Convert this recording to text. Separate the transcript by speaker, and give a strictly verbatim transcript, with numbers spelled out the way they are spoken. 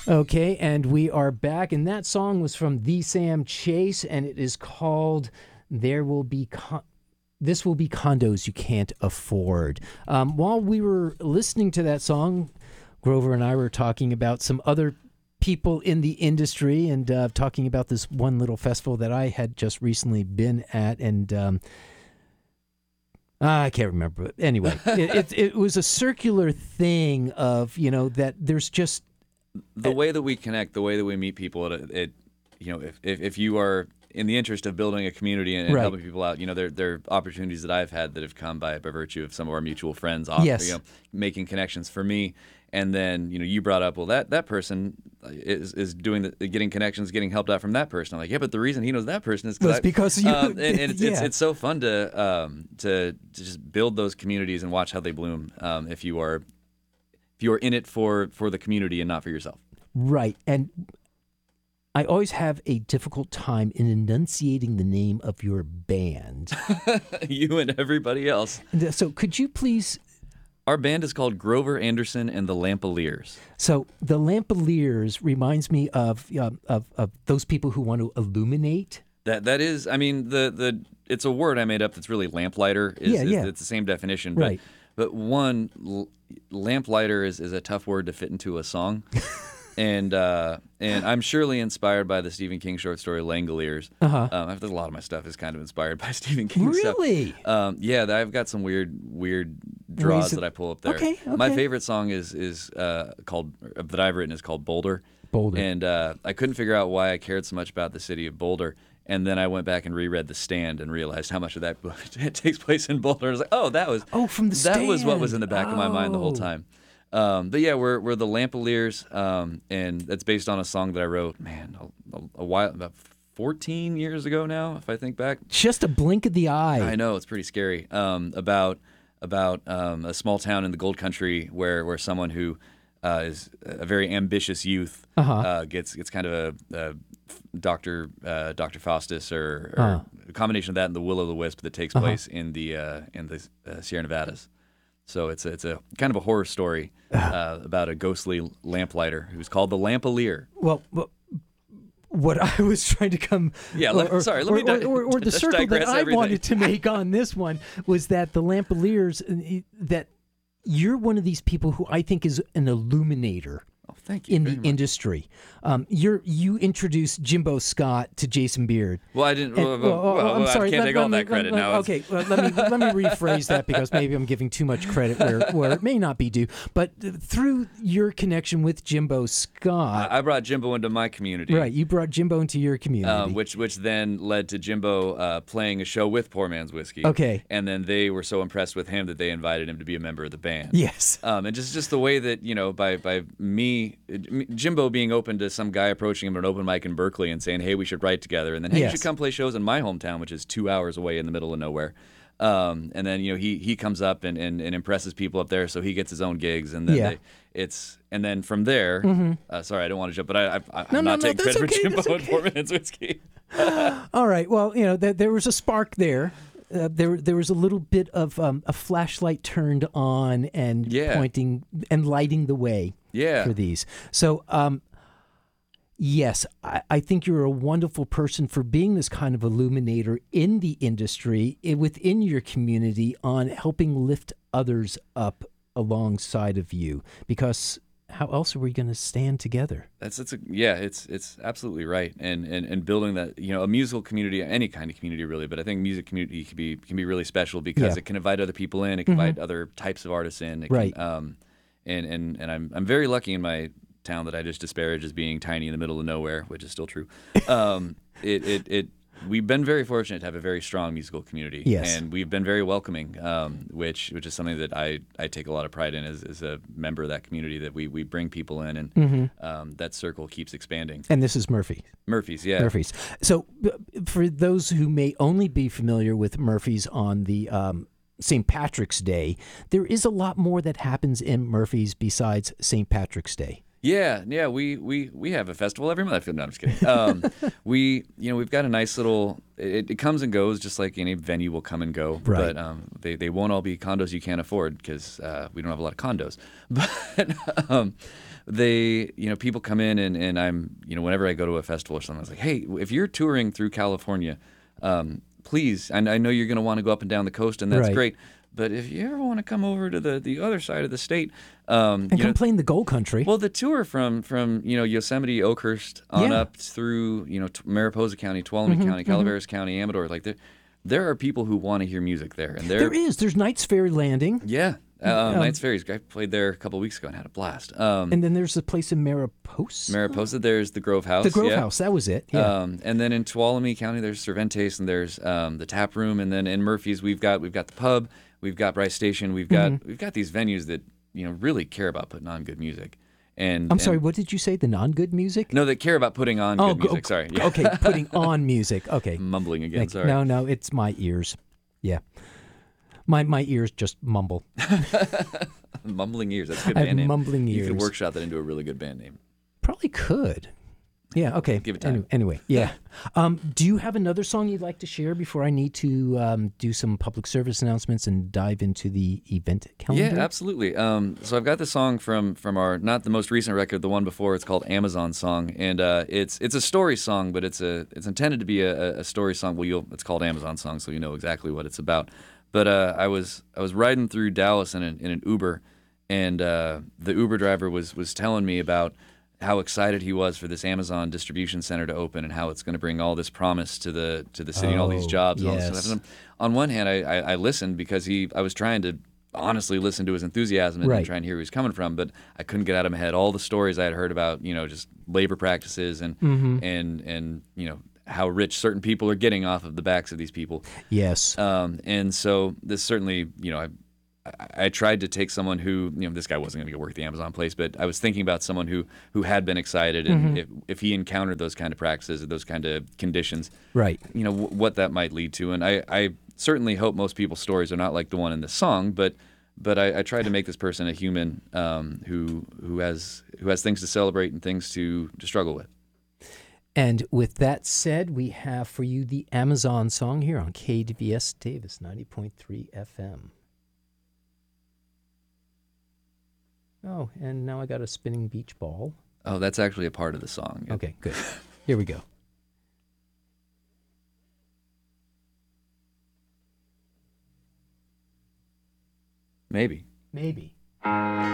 Speaker 1: Okay, and we are back, and that song was from The Sam Chase, and it is called "There Will Be Con- This Will Be Condos You Can't Afford." Um, while we were listening to that song, Grover and I were talking about some other people in the industry, and uh, talking about this one little festival that I had just recently been at, and um, I can't remember. But anyway, it, it, it was a circular thing of, you know, that there's just
Speaker 2: the way that we connect, the way that we meet people. It, it you know, if, if if you are in the interest of building a community and, and
Speaker 1: Right.
Speaker 2: helping people out, you know, there there are opportunities that I've had that have come by by virtue of some of our mutual friends, off,
Speaker 1: Yes.
Speaker 2: you know, making connections for me. And then, you know, you brought up, well, that, that person is is doing the getting connections, getting helped out from that person. I'm like, yeah, but the reason he knows that person is
Speaker 1: Well, it's
Speaker 2: I,
Speaker 1: because you-
Speaker 2: um, and, and it's,
Speaker 1: yeah.
Speaker 2: it's it's so fun to um to, to just build those communities and watch how they bloom. Um, if you are if you are in it for for the community and not for yourself.
Speaker 1: right. And I always have a difficult time in enunciating the name of your band.
Speaker 2: You and everybody else.
Speaker 1: And, so could you please...
Speaker 2: Our band is called Grover Anderson and the Lampaliers.
Speaker 1: So the Lampaliers reminds me of, um, of of those people who want to illuminate.
Speaker 2: That that is, I mean, the the it's a word I made up that's really lamplighter. Is,
Speaker 1: Yeah,
Speaker 2: is-
Speaker 1: yeah.
Speaker 2: It's the same definition, but
Speaker 1: Right.
Speaker 2: but one l- lamplighter is, is a tough word to fit into a song, and uh, and I'm surely inspired by the Stephen King short story Langoliers.
Speaker 1: Uh-huh.
Speaker 2: Um, I've, a lot of my stuff is kind of inspired by Stephen King. stuff.
Speaker 1: Really?
Speaker 2: Um, yeah, I've got some weird weird draws
Speaker 1: Ways of-
Speaker 2: that I pull up there.
Speaker 1: Okay,
Speaker 2: My
Speaker 1: okay.
Speaker 2: favorite song is is uh, called that I've written is called Boulder.
Speaker 1: Boulder.
Speaker 2: And uh, I couldn't figure out why I cared so much about the city of Boulder. And then I went back and reread The Stand and realized how much of that book takes place in Boulder. I was like, oh, that was
Speaker 1: Oh, from The
Speaker 2: that was what was
Speaker 1: Stand.
Speaker 2: in the back of my mind the whole
Speaker 1: Oh.
Speaker 2: time. Um, but yeah, we're we're the Lampaliers, um, and that's based on a song that I wrote, man, a, a, a while about fourteen years ago now, if I think back.
Speaker 1: Just a blink of the eye.
Speaker 2: I know, it's pretty scary. Um, about about um, a small town in the Gold Country where where someone who uh, is a very ambitious youth
Speaker 1: Uh-huh.
Speaker 2: uh, gets gets kind of a, a Doctor uh, Doctor Faustus or, or
Speaker 1: Uh.
Speaker 2: a combination of that and the Will o' the Wisp that takes
Speaker 1: Uh-huh.
Speaker 2: place in the uh, in the uh, Sierra Nevadas. So it's a, it's a kind of a horror story
Speaker 1: Uh-huh.
Speaker 2: uh, about a ghostly lamplighter who's called the Lampalier.
Speaker 1: Well, well, what I was trying to come,
Speaker 2: Yeah, let-
Speaker 1: or,
Speaker 2: sorry, let
Speaker 1: or,
Speaker 2: me di-
Speaker 1: or, or, or the
Speaker 2: just
Speaker 1: circle that
Speaker 2: digress
Speaker 1: I
Speaker 2: everything.
Speaker 1: wanted to make on this one was that the Lampaliers, uh, that you're one of these people who I think is an illuminator
Speaker 2: Oh, thank you.
Speaker 1: in
Speaker 2: very
Speaker 1: the
Speaker 2: much.
Speaker 1: industry. Um, you're you introduced Jimbo Scott to Jason Beard.
Speaker 2: Well, I didn't.
Speaker 1: And-
Speaker 2: well,
Speaker 1: well,
Speaker 2: well,
Speaker 1: well, I'm
Speaker 2: well,
Speaker 1: sorry.
Speaker 2: I can't
Speaker 1: let-
Speaker 2: take
Speaker 1: let
Speaker 2: all
Speaker 1: me-
Speaker 2: that credit
Speaker 1: let-
Speaker 2: now. It's-
Speaker 1: Okay, well, let me let me rephrase that because maybe I'm giving too much credit where, where it may not be due. But uh, through your connection with Jimbo Scott,
Speaker 2: I brought Jimbo into my community.
Speaker 1: right? You brought Jimbo into your community.
Speaker 2: Um, which which then led to Jimbo uh, playing a show with Poor Man's Whiskey.
Speaker 1: Okay.
Speaker 2: And then they were so impressed with him that they invited him to be a member of the band.
Speaker 1: Yes.
Speaker 2: Um, and just, just the way that, you know, by by me, Jimbo being open to some guy approaching him at an open mic in Berkeley and saying, hey, we should write together. And then, hey,
Speaker 1: Yes.
Speaker 2: you should come play shows in my hometown, which is two hours away in the middle of nowhere. Um, and then, you know, he he comes up and, and, and impresses people up there, so he gets his own gigs. And then
Speaker 1: Yeah.
Speaker 2: they, it's and then from there, uh, sorry, I don't want to jump, but I, I, I'm
Speaker 1: Mm-hmm. No, no,
Speaker 2: not
Speaker 1: no,
Speaker 2: taking
Speaker 1: that's
Speaker 2: credit
Speaker 1: okay,
Speaker 2: for Jimbo
Speaker 1: that's
Speaker 2: and
Speaker 1: okay.
Speaker 2: Poor Man's Whiskey.
Speaker 1: All right. Well, you know, th- there was a spark there. Uh, there, there was a little bit of um, a flashlight turned on and
Speaker 2: Yeah.
Speaker 1: pointing and lighting the way
Speaker 2: Yeah.
Speaker 1: for these. So, um, yes, I, I think you're a wonderful person for being this kind of illuminator in the industry, i- within your community, on helping lift others up alongside of you. Because how else are we going to stand together?
Speaker 2: That's it's a, yeah, it's it's absolutely right, and, and and building that, you know, a musical community, any kind of community really, but I think music community can be can be really special because
Speaker 1: Yeah. Mm-hmm.
Speaker 2: it can invite other people in, it can invite other types of artists in, it
Speaker 1: Right.
Speaker 2: Can, um, and and and I'm I'm very lucky in my town that I just disparage as being tiny in the middle of nowhere, which is still true. Um, it it it. We've been very fortunate to have a very strong musical community,
Speaker 1: Yes.
Speaker 2: and we've been very welcoming, um, which which is something that I, I take a lot of pride in as, as a member of that community. That we, we bring people in, and
Speaker 1: Mm-hmm.
Speaker 2: um, that circle keeps expanding.
Speaker 1: And this is Murphy.
Speaker 2: Murphy's, yeah,
Speaker 1: Murphy's. So, uh, for those who may only be familiar with Murphy's on the um, Saint Patrick's Day, there is a lot more that happens in Murphy's besides Saint Patrick's Day.
Speaker 2: Yeah, yeah, we, we, we have a festival every month. No, I'm just kidding. Um, we, you know, we've got a nice little. It, it comes and goes, just like any venue will come and go.
Speaker 1: Right.
Speaker 2: But um, they they won't all be condos you can't afford because uh, we don't have a lot of condos. But um, they, you know, people come in and, and I'm, you know, whenever I go to a festival or something, I was like, hey, if you're touring through California, um, please, and I know you're going to want to go up and down the coast, and that's
Speaker 1: Right.
Speaker 2: great. But if you ever want to come over to the, the other side of the state, um,
Speaker 1: And
Speaker 2: you
Speaker 1: come
Speaker 2: know,
Speaker 1: play in the Gold Country.
Speaker 2: well, the tour from from you know Yosemite, Oakhurst on
Speaker 1: Yeah.
Speaker 2: up through you know t- Mariposa County, Tuolumne
Speaker 1: Mm-hmm,
Speaker 2: County, Calaveras County, Amador, like there, there are people who want to hear music there, and they're
Speaker 1: There is. There's Knights Ferry Landing.
Speaker 2: yeah, um,
Speaker 1: Um,
Speaker 2: Knights Ferries. I played there a couple weeks ago and had a blast. Um,
Speaker 1: And then there's a place in Mariposa.
Speaker 2: Mariposa, there's the Grove House,
Speaker 1: the Grove
Speaker 2: yeah.
Speaker 1: House. That was it. Yeah.
Speaker 2: Um, and then in Tuolumne County, there's Cervantes, and there's um, the Tap Room, and then in Murphy's, we've got we've got the pub, we've got Bryce Station, we've got
Speaker 1: Mm-hmm.
Speaker 2: we've got these venues that you know really care about putting on good music. And
Speaker 1: I'm sorry.
Speaker 2: and-
Speaker 1: What did you say? The non-good music?
Speaker 2: No, that care about putting on
Speaker 1: Oh,
Speaker 2: good
Speaker 1: go-
Speaker 2: music. Sorry, yeah.
Speaker 1: Okay, putting on music. Okay.
Speaker 2: Mumbling again.
Speaker 1: Thank-
Speaker 2: Sorry.
Speaker 1: No, no, it's my ears. Yeah. My my ears just mumble.
Speaker 2: Mumbling ears. That's a good
Speaker 1: I have
Speaker 2: band name.
Speaker 1: mumbling
Speaker 2: You could
Speaker 1: ears.
Speaker 2: workshop that into a really good band name.
Speaker 1: Probably could. Yeah, okay.
Speaker 2: Give it time.
Speaker 1: Anyway, anyway yeah. Um, do you have another song you'd like to share before I need to um, do some public service announcements and dive into the event calendar?
Speaker 2: Yeah, absolutely. Um, so I've got the song from from our not the most recent record, the one before. It's called Amazon Song, and uh, it's it's a story song, but it's a it's intended to be a, a story song. Well, you'll it's called Amazon Song, so you know exactly what it's about. But uh, I was I was riding through Dallas in an, in an Uber, and uh, the Uber driver was was telling me about how excited he was for this Amazon distribution center to open and how it's going to bring all this promise to the to the city and all these
Speaker 1: Oh,
Speaker 2: jobs and all
Speaker 1: yes.
Speaker 2: this stuff. And on one hand, I, I, I listened because he I was trying to honestly listen to his enthusiasm and,
Speaker 1: Right.
Speaker 2: and try and hear where he's coming from, but I couldn't get out of my head all the stories I had heard about, you know, just labor practices and
Speaker 1: Mm-hmm.
Speaker 2: and and you know how rich certain people are getting off of the backs of these people.
Speaker 1: Yes.
Speaker 2: Um, and so this certainly, you know, I, I, I tried to take someone who, you know, this guy wasn't going to go work at the Amazon place, but I was thinking about someone who who had been excited, and
Speaker 1: Mm-hmm.
Speaker 2: if, if he encountered those kind of practices or those kind of conditions,
Speaker 1: Right.
Speaker 2: you know, w- what that might lead to. And I, I certainly hope most people's stories are not like the one in the song, but but I, I tried to make this person a human um, who who has who has things to celebrate and things to, to struggle with.
Speaker 1: And with that said, we have for you the Amazon song here on K D V S Davis ninety point three F M. Oh, and now I got a spinning beach ball.
Speaker 2: Oh, that's actually a part of the song.
Speaker 1: Okay, good. Here we go.
Speaker 2: Maybe.
Speaker 1: Maybe.